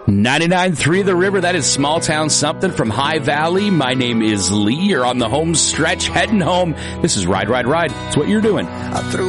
99.3 The River, that is Small Town Something from High Valley. My name is Lee. You're on the home stretch, heading home. This is Ride, Ride, Ride. It's what you're doing. I threw